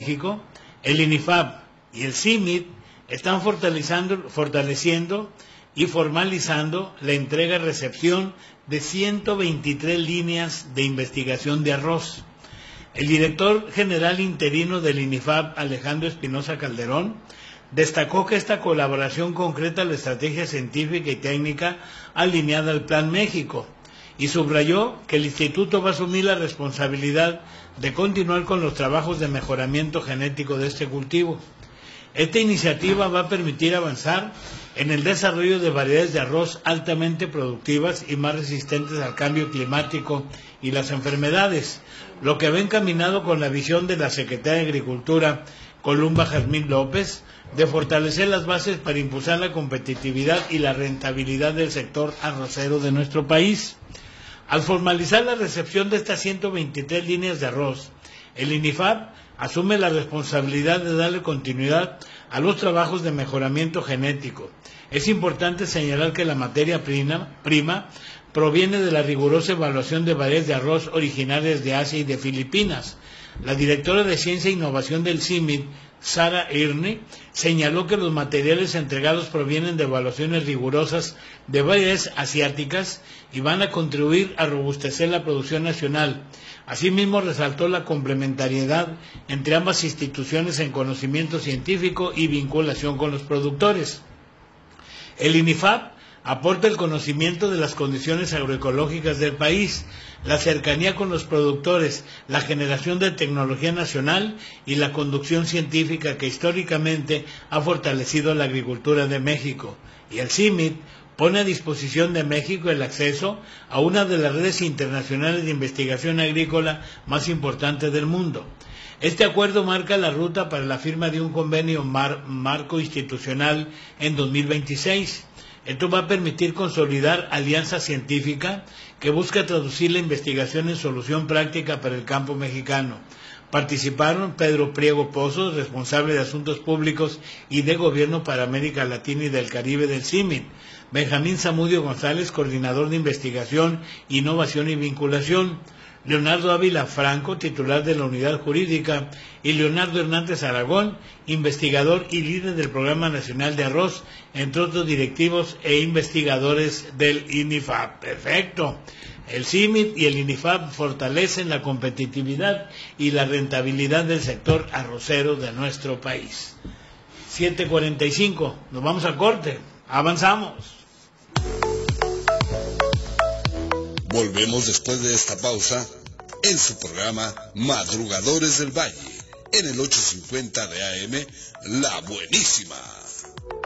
México, el INIFAP y el CIMID están fortaleciendo y formalizando la entrega-recepción de 123 líneas de investigación de arroz. El director general interino del INIFAP, Alejandro Espinosa Calderón, destacó que esta colaboración concreta la estrategia científica y técnica alineada al Plan México y subrayó que el instituto va a asumir la responsabilidad de continuar con los trabajos de mejoramiento genético de este cultivo. Esta iniciativa va a permitir avanzar en el desarrollo de variedades de arroz altamente productivas y más resistentes al cambio climático y las enfermedades, lo que va encaminado con la visión de la Secretaria de Agricultura, Columba Jazmín López, de fortalecer las bases para impulsar la competitividad y la rentabilidad del sector arrocero de nuestro país. Al formalizar la recepción de estas 123 líneas de arroz, el INIFAP asume la responsabilidad de darle continuidad a los trabajos de mejoramiento genético. Es importante señalar que la materia prima proviene de la rigurosa evaluación de variedades de arroz originarias de Asia y de Filipinas. La directora de Ciencia e Innovación del CIMID, Sara Irne, señaló que los materiales entregados provienen de evaluaciones rigurosas de variedades asiáticas y van a contribuir a robustecer la producción nacional. Asimismo, resaltó la complementariedad entre ambas instituciones en conocimiento científico y vinculación con los productores. El INIFAP aporta el conocimiento de las condiciones agroecológicas del país, la cercanía con los productores, la generación de tecnología nacional y la conducción científica que históricamente ha fortalecido la agricultura de México. Y el CIMID pone a disposición de México el acceso a una de las redes internacionales de investigación agrícola más importantes del mundo. Este acuerdo marca la ruta para la firma de un convenio marco institucional en 2026. Esto va a permitir consolidar alianza científica que busca traducir la investigación en solución práctica para el campo mexicano. Participaron Pedro Priego Pozos, responsable de Asuntos Públicos y de Gobierno para América Latina y del Caribe del CIMID, Benjamín Zamudio González, coordinador de Investigación, Innovación y Vinculación, Leonardo Ávila Franco, titular de la Unidad Jurídica, y Leonardo Hernández Aragón, investigador y líder del Programa Nacional de Arroz, entre otros directivos e investigadores del INIFAP. Perfecto. El CIMID y el INIFAP fortalecen la competitividad y la rentabilidad del sector arrocero de nuestro país. 7:45, nos vamos a corte, avanzamos. Volvemos después de esta pausa en su programa Madrugadores del Valle, en el 850 de AM, La Buenísima.